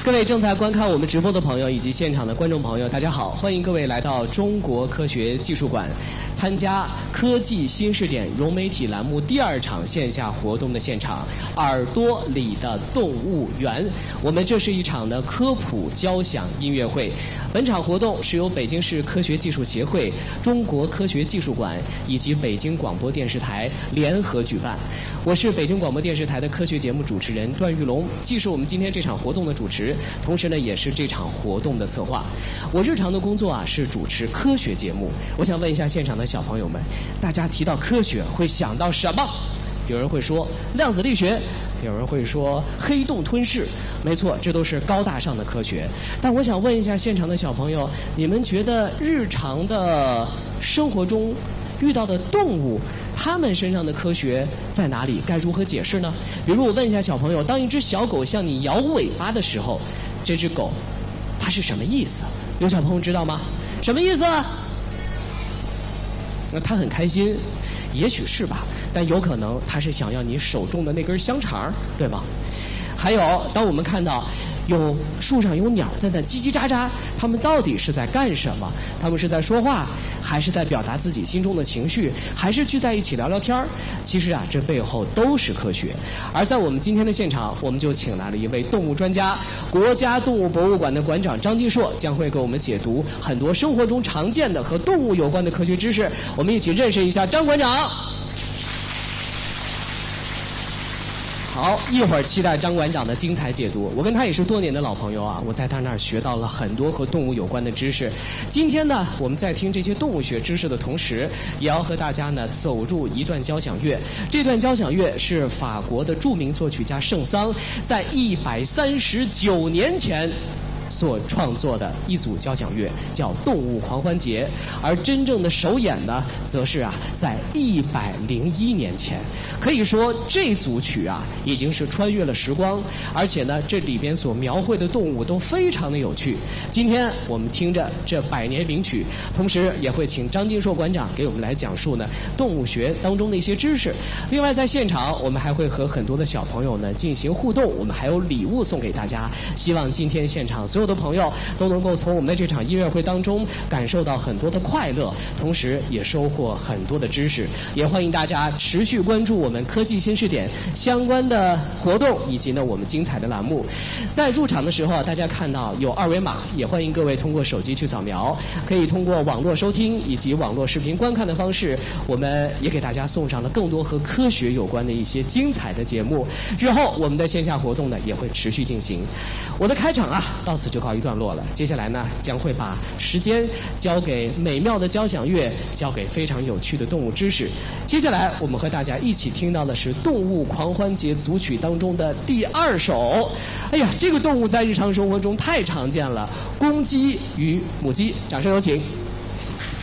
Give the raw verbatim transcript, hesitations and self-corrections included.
各位正在观看我们直播的朋友以及现场的观众朋友，大家好，欢迎各位来到中国科学技术馆，参加科技新视点融媒体栏目第二场线下活动的现场——耳朵里的动物园。我们这是一场的科普交响音乐会。本场活动是由北京市科学技术协会、中国科学技术馆以及北京广播电视台联合举办。我是北京广播电视台的科学节目主持人段玉龙，既是我们今天这场活动的主持，同时呢也是这场活动的策划。我日常的工作啊是主持科学节目。我想问一下现场的小朋友们，大家提到科学会想到什么？有人会说量子力学，有人会说黑洞吞噬，没错，这都是高大上的科学。但我想问一下现场的小朋友，你们觉得日常的生活中遇到的动物，它们身上的科学在哪里？该如何解释呢？比如我问一下小朋友，当一只小狗向你摇尾巴的时候，这只狗它是什么意思？有小朋友知道吗？什么意思？那它很开心，也许是吧，但有可能它是想要你手中的那根香肠，对吗？还有，当我们看到有树上有鸟在那叽叽喳喳，它们到底是在干什么？它们是在说话，还是在表达自己心中的情绪，还是聚在一起聊聊天儿？其实啊，这背后都是科学。而在我们今天的现场，我们就请来了一位动物专家，国家动物博物馆的馆长张金硕将会给我们解读很多生活中常见的和动物有关的科学知识。我们一起认识一下张馆长。好，一会儿期待张馆长的精彩解读。我跟他也是多年的老朋友啊，我在他那儿学到了很多和动物有关的知识。今天呢，我们在听这些动物学知识的同时，也要和大家呢走入一段交响乐。这段交响乐是法国的著名作曲家圣桑在一百三十九年前所创作的一组交响乐，叫《动物狂欢节》，而真正的首演呢，则是啊，在一百零一年前。可以说，这组曲啊，已经是穿越了时光，而且呢，这里边所描绘的动物都非常的有趣。今天我们听着这百年名曲，同时也会请张金硕馆长给我们来讲述呢动物学当中的一些知识。另外，在现场我们还会和很多的小朋友呢进行互动，我们还有礼物送给大家。希望今天现场所有的朋友都能够从我们的这场音乐会当中感受到很多的快乐，同时也收获很多的知识。也欢迎大家持续关注我们科技新视点相关的活动以及呢我们精彩的栏目。在入场的时候，大家看到有二维码，也欢迎各位通过手机去扫描，可以通过网络收听以及网络视频观看的方式，我们也给大家送上了更多和科学有关的一些精彩的节目。日后我们的线下活动呢也会持续进行。我的开场啊到此就告一段落了，接下来呢将会把时间交给美妙的交响乐，交给非常有趣的动物知识。接下来我们和大家一起听到的是《动物狂欢节》组曲当中的第二首。哎呀，这个动物在日常生活中太常见了，公鸡与母鸡，掌声有请。